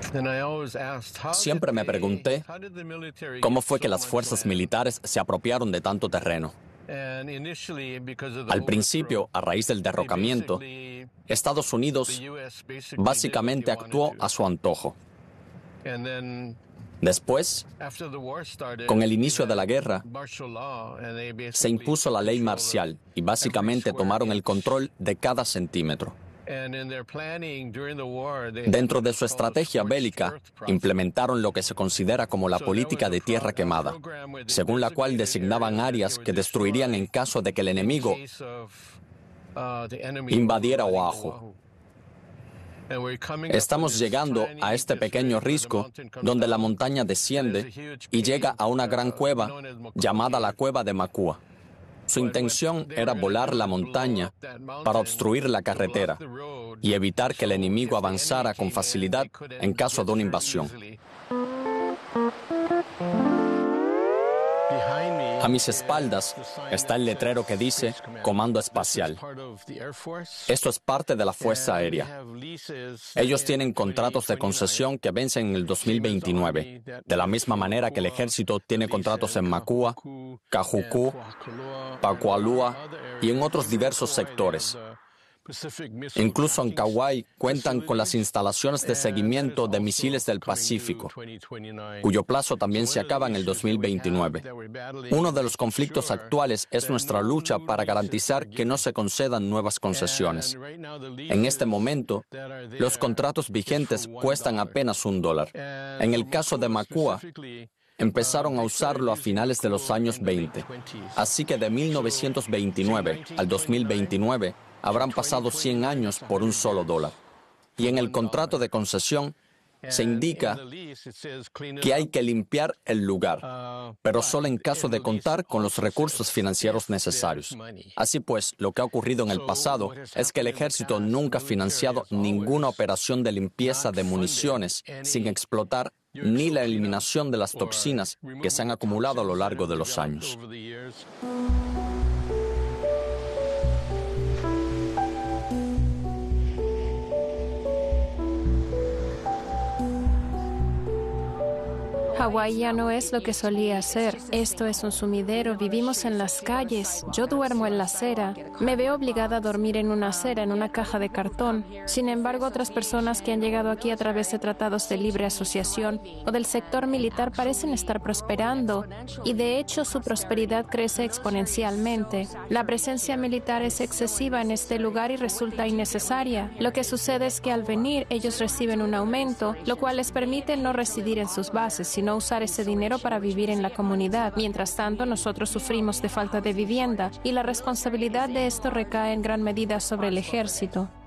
Siempre me pregunté cómo fue que las fuerzas militares se apropiaron de tanto terreno. Al principio, a raíz del derrocamiento, Estados Unidos básicamente actuó a su antojo. Después, con el inicio de la guerra, se impuso la ley marcial y básicamente tomaron el control de cada centímetro. Dentro de su estrategia bélica, implementaron lo que se considera como la política de tierra quemada, según la cual designaban áreas que destruirían en caso de que el enemigo invadiera Oahu. Estamos llegando a este pequeño risco donde la montaña desciende y llega a una gran cueva llamada la Cueva de Makua. Su intención era volar la montaña para obstruir la carretera y evitar que el enemigo avanzara con facilidad en caso de una invasión. A mis espaldas está el letrero que dice Comando Espacial. Esto es parte de la Fuerza Aérea. Ellos tienen contratos de concesión que vencen en el 2029, de la misma manera que el ejército tiene contratos en Makua, Kahuku, Pakualua y en otros diversos sectores. Incluso en Kauai cuentan con las instalaciones de seguimiento de misiles del Pacífico, cuyo plazo también se acaba en el 2029. Uno de los conflictos actuales es nuestra lucha para garantizar que no se concedan nuevas concesiones. En este momento, los contratos vigentes cuestan apenas $1. En el caso de Makua, empezaron a usarlo a finales de los años 20. Así que de 1929 al 2029, habrán pasado 100 años por un solo $1. Y en el contrato de concesión se indica que hay que limpiar el lugar, pero solo en caso de contar con los recursos financieros necesarios. Así pues, lo que ha ocurrido en el pasado es que el ejército nunca ha financiado ninguna operación de limpieza de municiones sin explotar ni la eliminación de las toxinas que se han acumulado a lo largo de los años. Hawái ya no es lo que solía ser. Esto es un sumidero, vivimos en las calles, yo duermo en la acera. Me veo obligada a dormir en una acera, en una caja de cartón. Sin embargo, otras personas que han llegado aquí a través de tratados de libre asociación o del sector militar parecen estar prosperando y de hecho su prosperidad crece exponencialmente. La presencia militar es excesiva en este lugar y resulta innecesaria. Lo que sucede es que al venir ellos reciben un aumento, lo cual les permite no residir en sus bases, sino usar ese dinero para vivir en la comunidad. Mientras tanto, nosotros sufrimos de falta de vivienda y la responsabilidad de esto recae en gran medida sobre el ejército.